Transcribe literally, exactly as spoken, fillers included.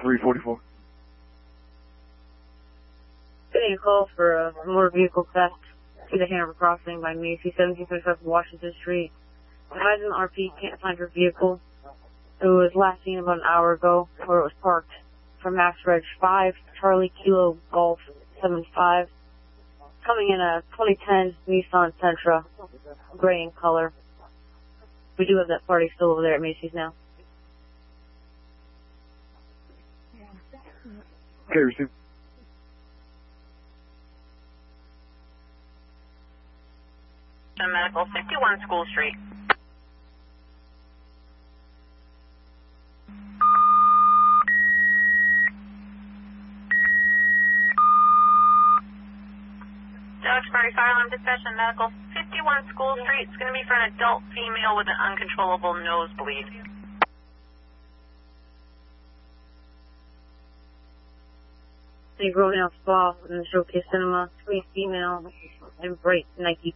three forty-four. Getting a call for a motor vehicle theft to the Hanover Crossing by Macy, seventeen twenty-five Washington Street. Advising the R P can't find her vehicle. It was last seen about an hour ago where it was parked from Max Reg five, Charlie Kilo Golf seventy-five. Coming in a twenty ten Nissan Sentra, gray in color. We do have that party still over there at Macy's now. Okay, receive. Medical, fifty-one School Street. Duxbury Fire Alarm Dispatch and Medical, fifty-one School Street. It's going to be for an adult female with an uncontrollable nosebleed. A grown-out spa in the Showcase Cinema, screen female, and bright Nike